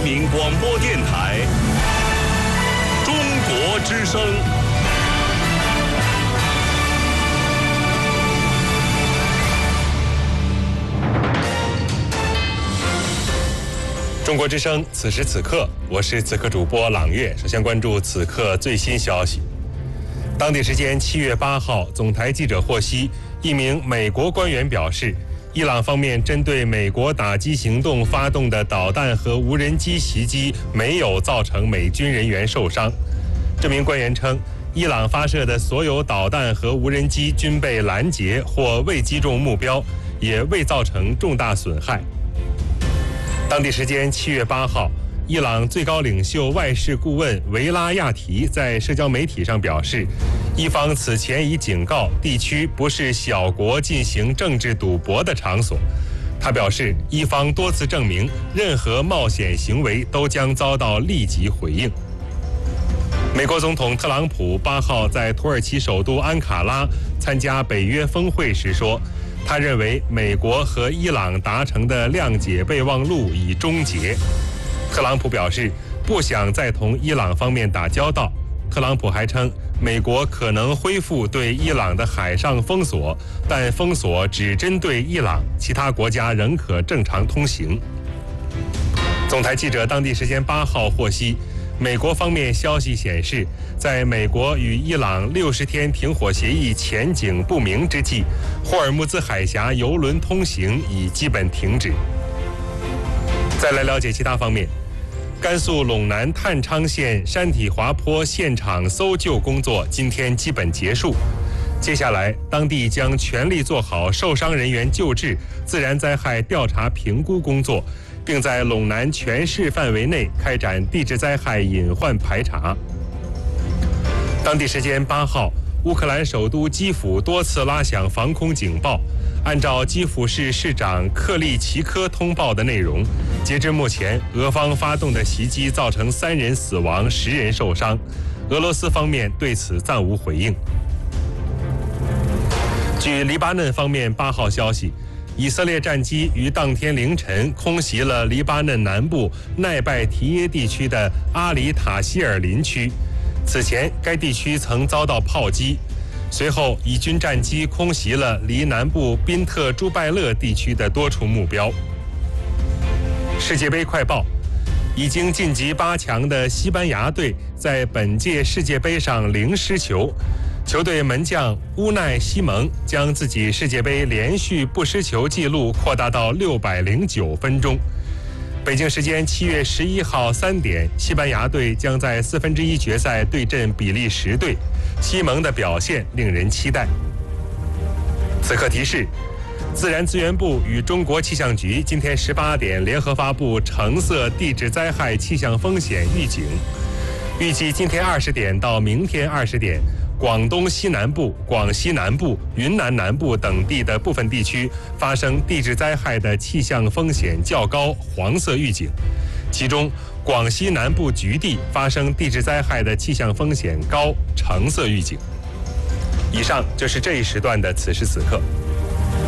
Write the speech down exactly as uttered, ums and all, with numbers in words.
民广播电台中国之声。中国之声，此时此刻，我是此刻主播朗月。首先关注此刻最新消息。当地时间七月八号，总台记者获悉，一名美国官员表示，伊朗方面针对美国打击行动发动的导弹和无人机袭击没有造成美军人员受伤。这名官员称，伊朗发射的所有导弹和无人机均被拦截或未击中目标，也未造成重大损害。当地时间七月八号，伊朗最高领袖外事顾问维拉亚提在社交媒体上表示，伊方此前已警告地区不是小国进行政治赌博的场所。他表示，伊方多次证明，任何冒险行为都将遭到立即回应。美国总统特朗普八号在土耳其首都安卡拉参加北约峰会时说，他认为美国和伊朗达成的谅解备忘录已终结。特朗普表示不想再同伊朗方面打交道。特朗普还称，美国可能恢复对伊朗的海上封锁，但封锁只针对伊朗，其他国家仍可正常通行。总台记者当地时间八号获悉，美国方面消息显示，在美国与伊朗六十天停火协议前景不明之际，霍尔木兹海峡油轮通行已基本停止。再来了解其他方面，甘肃陇南太昌县山体滑坡现场搜救工作今天基本结束，接下来当地将全力做好受伤人员救治、自然灾害调查评估工作，并在陇南全市范围内开展地质灾害隐患排查。当地时间八号，乌克兰首都基辅多次拉响防空警报。按照基辅市市长克利奇科通报的内容，截至目前，俄方发动的袭击造成三人死亡、十人受伤。俄罗斯方面对此暂无回应。据黎巴嫩方面八号消息，以色列战机于当天凌晨空袭了黎巴嫩南部奈拜提耶地区的阿里塔希尔林区。此前，该地区曾遭到炮击。随后，以军战机空袭了离南部宾特朱拜勒地区的多处目标。世界杯快报：已经晋级八强的西班牙队在本届世界杯上零失球，球队门将乌奈西蒙将自己世界杯连续不失球纪录扩大到六百零九分钟。北京时间七月十一号三点，西班牙队将在四分之一决赛对阵比利时队，西蒙的表现令人期待。此刻提示：自然资源部与中国气象局今天十八点联合发布橙色地质灾害气象风险预警，预计今天二十点到明天二十点，广东西南部、广西南部、云南南部等地的部分地区发生地质灾害的气象风险较高黄色预警，其中广西南部局地发生地质灾害的气象风险高橙色预警。以上就是这一时段的此时此刻。